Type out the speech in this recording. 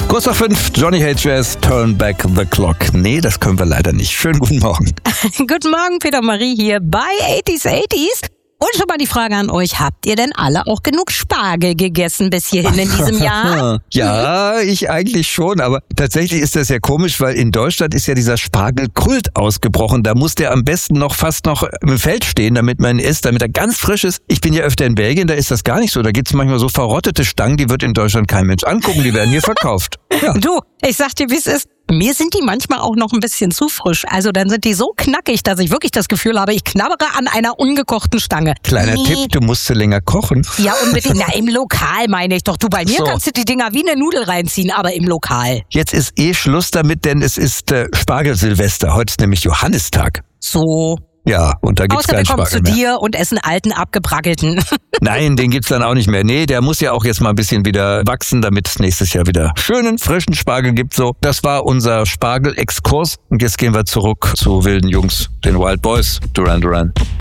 Kurz nach 5, Johnny Hates Jazz, Turn Back the Clock. Nee, das können wir leider nicht. Schönen guten Morgen. Guten Morgen, Peter Marie hier bei 80s. Und schon mal die Frage an euch, habt ihr denn alle auch genug Spargel gegessen bis hierhin in diesem Jahr? Ja, ich eigentlich schon, aber tatsächlich ist das ja komisch, weil in Deutschland ist ja dieser Spargelkult ausgebrochen. Da muss der am besten noch fast noch im Feld stehen, damit man ihn isst, damit er ganz frisch ist. Ich bin ja öfter in Belgien, da ist das gar nicht so. Da gibt's manchmal so verrottete Stangen, die wird in Deutschland kein Mensch angucken, die werden hier verkauft. Ja. Du, ich sag dir, wie es ist. Mir sind die manchmal auch noch ein bisschen zu frisch. Also dann sind die so knackig, dass ich wirklich das Gefühl habe, ich knabbere an einer ungekochten Stange. Kleiner Tipp, du musst sie länger kochen. Ja, unbedingt. Na, im Lokal meine ich doch. Du, bei mir kannst du die Dinger wie eine Nudel reinziehen, aber im Lokal. Jetzt ist Schluss damit, denn es ist Spargelsilvester. Heute ist nämlich Johannistag. So. Ja, und da gibt's keinen Spargel mehr. Außer wir kommen zu dir und essen alten, abgebrackelten. Nein, den gibt's dann auch nicht mehr. Nee, der muss ja auch jetzt mal ein bisschen wieder wachsen, damit es nächstes Jahr wieder schönen, frischen Spargel gibt. So, das war unser Spargel-Exkurs. Und jetzt gehen wir zurück zu wilden Jungs, den Wild Boys, Duran Duran.